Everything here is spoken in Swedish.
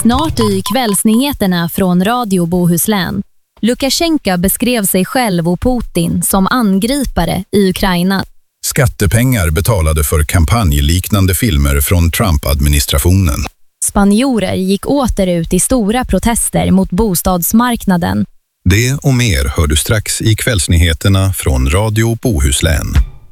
Snart i kvällsnyheterna från Radio Bohuslän. Lukasjenko beskrev sig själv och Putin som angripare i Ukraina. Skattepengar betalade för kampanjliknande filmer från Trump-administrationen. Spanjorer gick åter ut i stora protester mot bostadsmarknaden. Det och mer hör du strax i kvällsnyheterna från Radio Bohuslän.